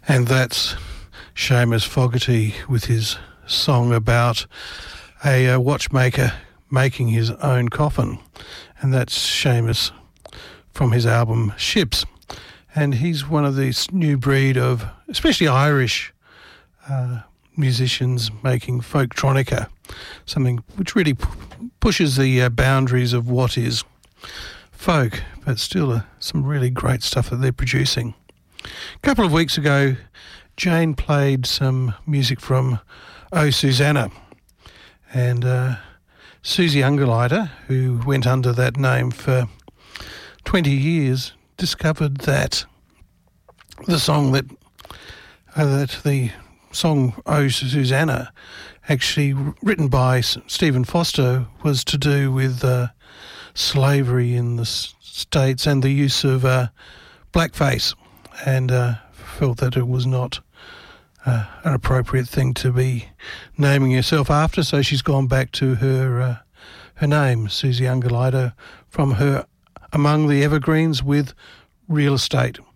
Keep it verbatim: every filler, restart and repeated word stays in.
And that's Seamus Fogarty with his song about a uh, watchmaker making his own coffin. And that's Seamus from his album Ships. And he's one of this new breed of, especially Irish uh, musicians making folktronica, something which really p- pushes the uh, boundaries of what is folk, but still uh, some really great stuff that they're producing. A couple of weeks ago, Jane played some music from Oh Susanna, and uh, Susie Ungerleider, who went under that name for twenty years, discovered that the song that uh, that the song Oh Susanna, actually written by Stephen Foster, was to do with uh, slavery in the States and the use of uh, blackface, and uh, felt that it was not uh, an appropriate thing to be naming yourself after, so she's gone back to her uh, her name, Susie Ungerleider, from her Among the Evergreens with Real Estate.